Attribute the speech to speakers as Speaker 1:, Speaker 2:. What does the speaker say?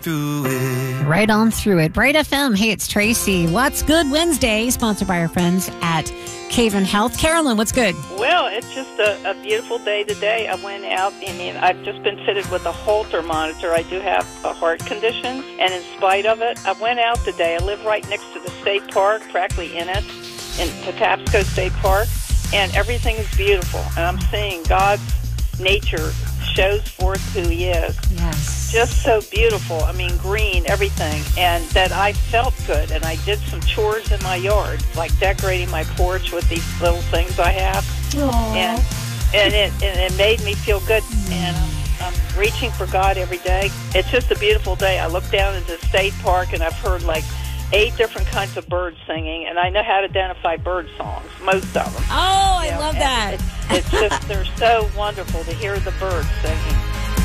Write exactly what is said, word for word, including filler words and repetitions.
Speaker 1: through it.
Speaker 2: Right on through it. Bright F M. Hey, it's Tracy. What's Good Wednesday, sponsored by our friends at Caven Health. Carolyn, what's good?
Speaker 3: Well, it's just a, a beautiful day today. I went out. I mean, I've just been fitted with a Holter monitor. I do have a heart condition, and in spite of it, I went out today. I live right next to the state park, practically in it, in Patapsco State Park, and everything is beautiful. And I'm seeing God's nature shows forth who He is.
Speaker 2: Yes.
Speaker 3: Just so beautiful. I mean, green, everything. And that I felt good. And I did some chores in my yard, like decorating my porch with these little things I have.
Speaker 2: Aww.
Speaker 3: And and it and it made me feel good. And I'm, I'm reaching for God every day. It's just a beautiful day. I look down at the state park, and I've heard like eight different kinds of birds singing, and I know how to identify bird songs, most of them.
Speaker 2: Oh, I
Speaker 3: You know,
Speaker 2: love
Speaker 3: and
Speaker 2: that.
Speaker 3: It's, it's just, they're so wonderful to hear the birds singing.